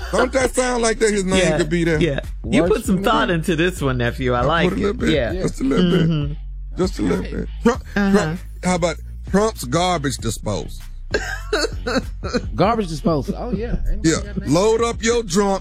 Don't that sound like that his name could be there? Yeah. You put some thought into this one, nephew. I like put a little it. bit. Yeah. Just a little bit. Just a little bit. Trump, how about Trump's garbage disposal? Garbage disposal. Oh, yeah. Yeah. Load up your junk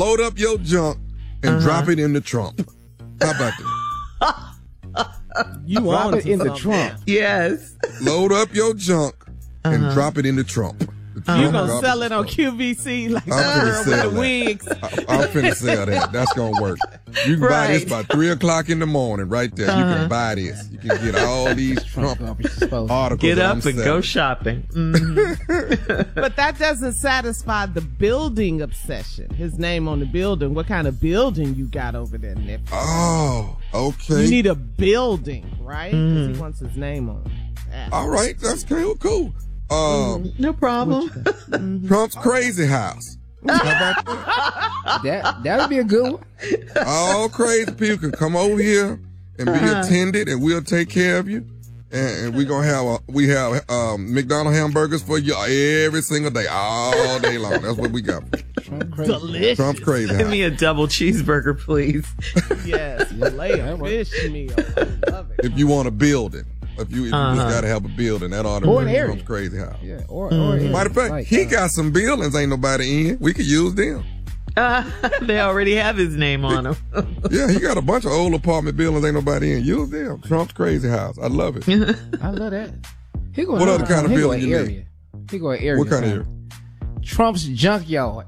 and drop it in the Trump. How about that? You drop it in the trunk. Yes. Load up your junk and drop it in the Trump. You gonna sell it on QVC like with the wigs? I'm finna sell that. That's gonna work. You can buy this by 3:00 in the morning, right there. You can buy this. You can get all these Trump articles. Get up and go shopping. But that doesn't satisfy the building obsession. His name on the building. What kind of building you got over there, Nick? Oh, okay. You need a building, right? Because he wants his name on it. All right, that's cool. No problem. Trump's crazy house. How about that? That would be a good one. All crazy people can come over here and be attended, and we'll take care of you. And we're gonna have McDonald's hamburgers for you every single day, all day long. That's what we got. Delicious. Trump's crazy house. Give me a double cheeseburger, please. Yes, fillet of fish meal. I love it. If you want a building. If you just gotta have a building, that ought to be Trump's crazy house. Yeah, or matter of fact, he got some buildings ain't nobody in. We could use them. They already have his name on them. Yeah, he got a bunch of old apartment buildings ain't nobody in. Use them. Trump's crazy house. I love it. I love that. What other kind of building you need? He go an area. What kind of area? Trump's junkyard.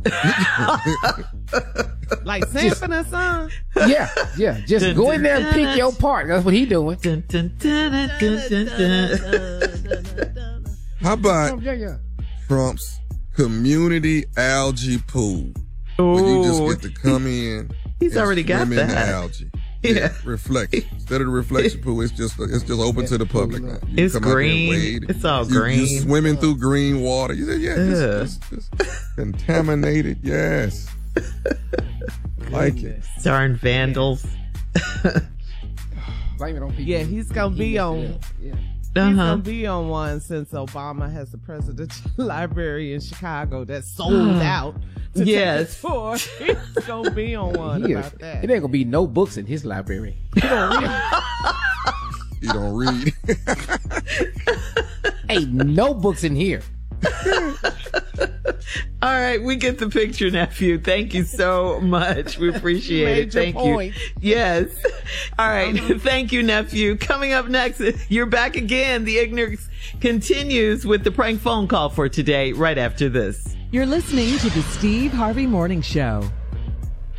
Like Sanford and Son? Yeah. Just go in there and pick your part. That's what he doing. How about Trump's community algae pool? Where you just get to come in. He's already got swim that. in the algae. Yeah. Reflect. Instead of the reflection pool, it's just open to the public now. It's green. It's all green. You're swimming through green water. You say, just contaminated. Yes. Like it. Darn vandals. Yeah, he's gonna be on. Yeah. He's gonna be on one since Obama has the presidential library in Chicago that's sold out. Yes. He's gonna be on one about that. It ain't gonna be no books in his library. You don't read. Ain't no books in here. All right, we get the picture, nephew. Thank you so much. We appreciate it. Thank you. Yes. All right. Thank you, nephew. Coming up next, you're back again. The ignorance continues with the prank phone call for today, right after this. You're listening to the Steve Harvey Morning Show.